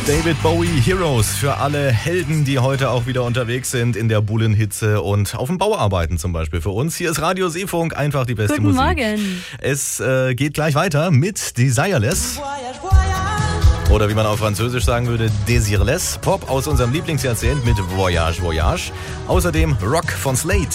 David Bowie Heroes für alle Helden, die heute auch wieder unterwegs sind in der Bullenhitze und auf dem Bau arbeiten zum Beispiel für uns. Hier ist Radio Seefunk, einfach die beste Guten Musik. Morgen. Es geht gleich weiter mit Desireless. Oder wie man auf Französisch sagen würde, Désirless. Pop aus unserem Lieblingsjahrzehnt mit Voyage, Voyage. Außerdem Rock von Slade.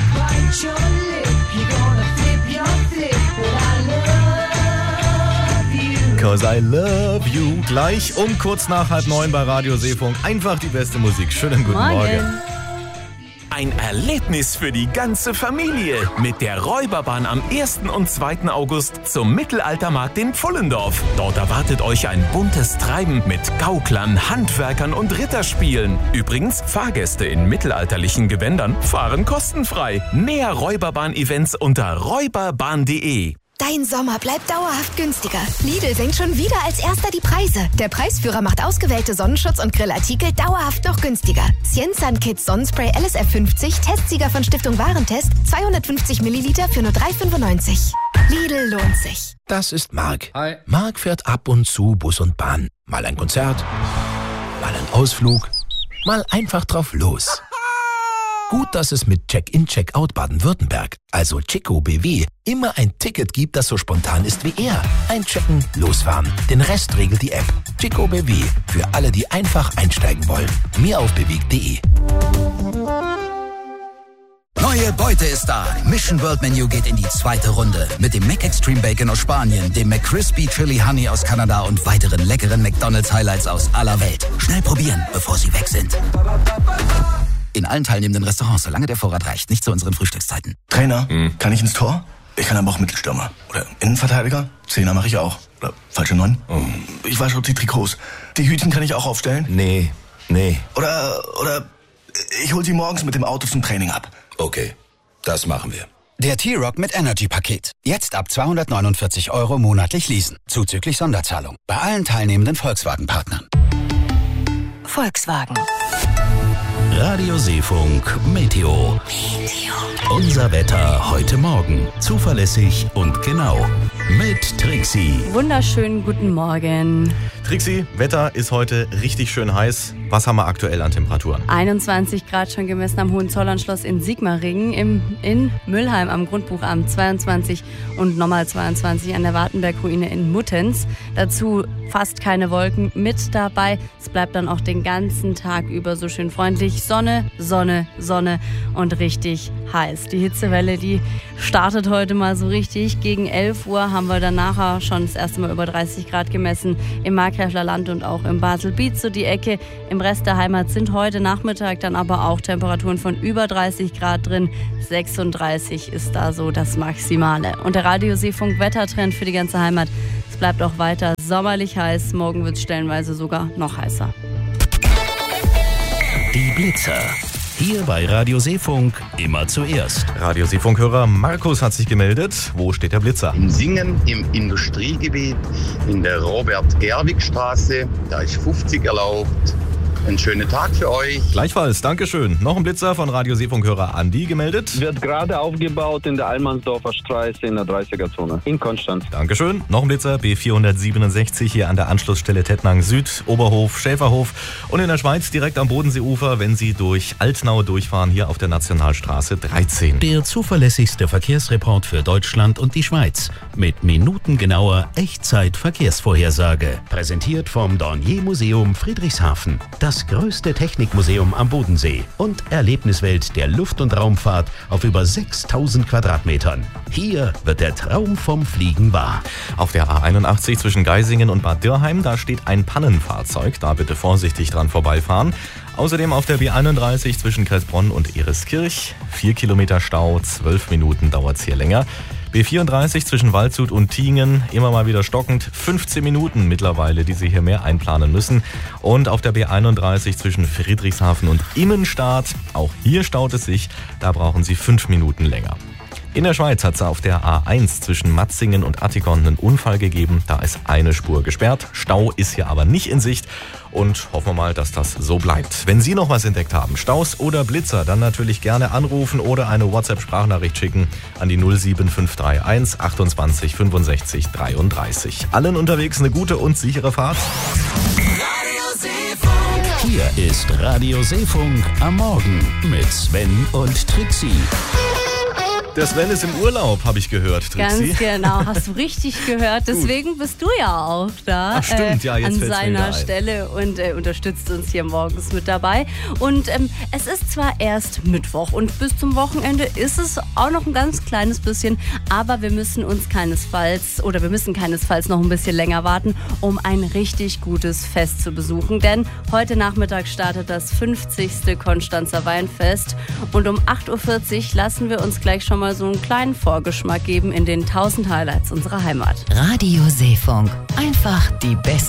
Cause I love you. Gleich um kurz nach 8:30 bei Radio Seefunk. Einfach die beste Musik. Schönen guten Morgen. Ein Erlebnis für die ganze Familie mit der Räuberbahn am 1. und 2. August zum Mittelaltermarkt in Pfullendorf. Dort erwartet euch ein buntes Treiben mit Gauklern, Handwerkern und Ritterspielen. Übrigens, Fahrgäste in mittelalterlichen Gewändern fahren kostenfrei. Mehr Räuberbahn-Events unter räuberbahn.de. Dein Sommer bleibt dauerhaft günstiger. Lidl senkt schon wieder als erster die Preise. Der Preisführer macht ausgewählte Sonnenschutz- und Grillartikel dauerhaft noch günstiger. Cienzan Kids Sonnenspray LSF 50, Testsieger von Stiftung Warentest, 250 Milliliter für nur 3,95. Lidl lohnt sich. Das ist Marc. Hi. Marc fährt ab und zu Bus und Bahn. Mal ein Konzert, mal ein Ausflug, mal einfach drauf los. Gut, dass es mit Check-in, Check-out Baden-Württemberg, also Chico BW, immer ein Ticket gibt, das so spontan ist wie er. Einchecken, losfahren. Den Rest regelt die App. Chico BW, für alle, die einfach einsteigen wollen. Mehr auf bewegt.de. Neue Beute ist da. Mission World Menu geht in die zweite Runde. Mit dem McExtreme Bacon aus Spanien, dem McCrispy Chili Honey aus Kanada und weiteren leckeren McDonald's Highlights aus aller Welt. Schnell probieren, bevor sie weg sind. In allen teilnehmenden Restaurants, solange der Vorrat reicht. Nicht zu unseren Frühstückszeiten. Trainer, kann ich ins Tor? Ich kann aber auch Mittelstürmer. Oder Innenverteidiger? Zehner mache ich auch. Oder falsche 9? Ich wasche auch die Trikots. Die Hütchen kann ich auch aufstellen? Nee. Oder ich hol sie morgens mit dem Auto zum Training ab. Okay, das machen wir. Der T-Rock mit Energy-Paket. Jetzt ab 249 € monatlich leasen. Zuzüglich Sonderzahlung. Bei allen teilnehmenden Volkswagen-Partnern. Volkswagen. Radio Seefunk Meteo. Unser Wetter heute Morgen. Zuverlässig und genau. Mit Trixie. Wunderschönen guten Morgen. Trixie, Wetter ist heute richtig schön heiß. Was haben wir aktuell an Temperaturen? 21 Grad schon gemessen am Hohenzollernschloss in Sigmaringen, in Müllheim am Grundbuchamt 22 und nochmal 22 an der Wartenberg-Ruine in Muttenz. Dazu fast keine Wolken mit dabei. Es bleibt dann auch den ganzen Tag über so schön freundlich. Sonne, Sonne, Sonne und richtig heiß. Die Hitzewelle, die startet heute mal so richtig. Gegen 11 Uhr haben wir dann nachher schon das erste Mal über 30 Grad gemessen. Im Markgräfler Land und auch im Baselbiet so die Ecke. Im Rest der Heimat sind heute Nachmittag dann aber auch Temperaturen von über 30 Grad drin. 36 ist da so das Maximale. Und der Radio Seefunk Wettertrend für die ganze Heimat. Es bleibt auch weiter sommerlich heiß. Morgen wird es stellenweise sogar noch heißer. Die Blitzer. Hier bei Radio Seefunk immer zuerst. Radio Seefunk-Hörer Markus hat sich gemeldet. Wo steht der Blitzer? In Singen, im Industriegebiet, in der Robert-Gerwig-Straße. Da ist 50 erlaubt. Einen schönen Tag für euch. Gleichfalls, Dankeschön. Noch ein Blitzer von Radio Seefunk-Hörer Andi gemeldet. Wird gerade aufgebaut in der Allmannsdorfer Straße in der 30er-Zone in Konstanz. Dankeschön. Noch ein Blitzer, B467 hier an der Anschlussstelle Tettnang Süd, Oberhof, Schäferhof und in der Schweiz direkt am Bodenseeufer, wenn Sie durch Altnau durchfahren, hier auf der Nationalstraße 13. Der zuverlässigste Verkehrsreport für Deutschland und die Schweiz. Mit minutengenauer Echtzeit-Verkehrsvorhersage. Präsentiert vom Dornier-Museum Friedrichshafen. Das größte Technikmuseum am Bodensee und Erlebniswelt der Luft- und Raumfahrt auf über 6000 Quadratmetern. Hier wird der Traum vom Fliegen wahr. Auf der A81 zwischen Geisingen und Bad Dürrheim, da steht ein Pannenfahrzeug. Da bitte vorsichtig dran vorbeifahren. Außerdem auf der B31 zwischen Kressbronn und Ereskirch. 4 Kilometer Stau, 12 Minuten dauert es hier länger. B34 zwischen Waldshut und Tiengen, immer mal wieder stockend, 15 Minuten mittlerweile, die Sie hier mehr einplanen müssen. Und auf der B31 zwischen Friedrichshafen und Immenstadt, auch hier staut es sich, da brauchen Sie 5 Minuten länger. In der Schweiz hat es auf der A1 zwischen Matzingen und Attikon einen Unfall gegeben. Da ist eine Spur gesperrt. Stau ist hier aber nicht in Sicht. Und hoffen wir mal, dass das so bleibt. Wenn Sie noch was entdeckt haben, Staus oder Blitzer, dann natürlich gerne anrufen oder eine WhatsApp-Sprachnachricht schicken an die 07531 28 65 33. Allen unterwegs eine gute und sichere Fahrt. Radio Hier ist Radio Seefunk am Morgen mit Sven und Trixie. Der Sven ist im Urlaub, habe ich gehört, Trixie. Ganz genau, hast du richtig gehört. Deswegen bist du ja auch da. Ach stimmt, ja, jetzt an fällt's mir wieder seiner ein. Stelle und unterstützt uns hier morgens mit dabei. Und es ist zwar erst Mittwoch und bis zum Wochenende ist es auch noch ein ganz kleines bisschen, aber wir müssen keinesfalls noch ein bisschen länger warten, um ein richtig gutes Fest zu besuchen. Denn heute Nachmittag startet das 50. Konstanzer Weinfest und um 8.40 Uhr lassen wir uns gleich schon mal so einen kleinen Vorgeschmack geben in den 1000 Highlights unserer Heimat. Radio Seefunk. Einfach die besten